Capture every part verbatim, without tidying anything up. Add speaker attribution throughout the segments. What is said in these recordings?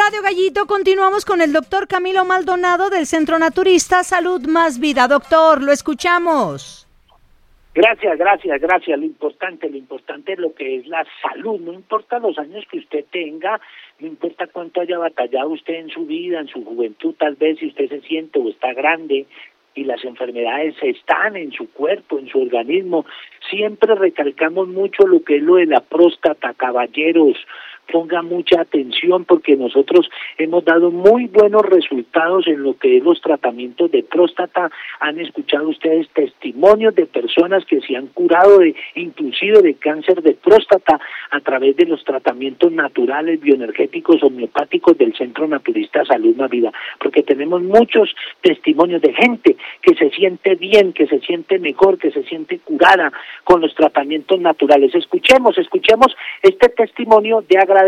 Speaker 1: Radio Gallito continuamos con el doctor Camilo Maldonado del Centro Naturista Salud Más Vida. Doctor, lo escuchamos.
Speaker 2: Gracias, gracias, gracias. Lo importante, lo importante es lo que es la salud. No importa los años que usted tenga, no importa cuánto haya batallado usted en su vida, en su juventud, tal vez si usted se siente o está grande y las enfermedades están en su cuerpo, en su organismo. Siempre recalcamos mucho lo que es lo de la próstata, caballeros. Ponga mucha atención porque nosotros hemos dado muy buenos resultados en lo que es los tratamientos de próstata. Han escuchado ustedes testimonios de personas que se han curado de, inclusive de cáncer de próstata a través de los tratamientos naturales, bioenergéticos, homeopáticos del Centro Naturista Salud Más Vida, porque tenemos muchos testimonios de gente que se siente bien, que se siente mejor, que se siente curada con los tratamientos naturales. Escuchemos, escuchemos este testimonio de agradecimiento.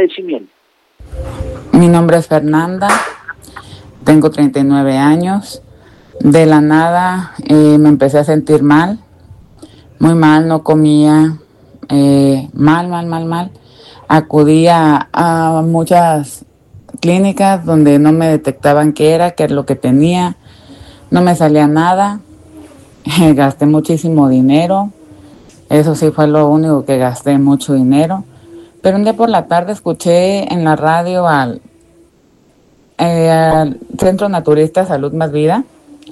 Speaker 3: Mi nombre es Fernanda, tengo treinta y nueve años. De la nada eh, me empecé a sentir mal, muy mal, no comía, eh, mal, mal, mal, mal. Acudía a muchas clínicas donde no me detectaban qué era, qué es lo que tenía, no me salía nada, gasté muchísimo dinero, eso sí fue lo único que gasté, mucho dinero. Pero un día por la tarde escuché en la radio al, eh, al Centro Naturista Salud Más Vida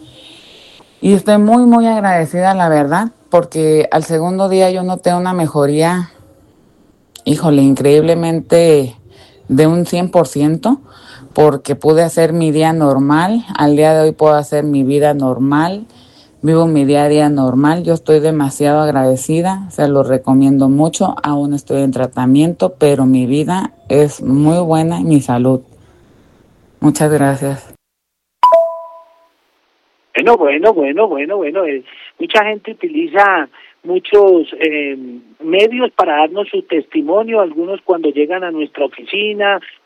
Speaker 3: y estoy muy, muy agradecida, la verdad, porque al segundo día yo noté una mejoría, híjole, increíblemente de un cien por ciento, porque pude hacer mi día normal. Al día de hoy puedo hacer mi vida normal. Vivo mi día a día normal, yo estoy demasiado agradecida, se lo recomiendo mucho, aún estoy en tratamiento, pero mi vida es muy buena y mi salud. Muchas gracias.
Speaker 2: Bueno, bueno, bueno, bueno, bueno, eh, mucha gente utiliza muchos eh, medios para darnos su testimonio, algunos cuando llegan a nuestra oficina,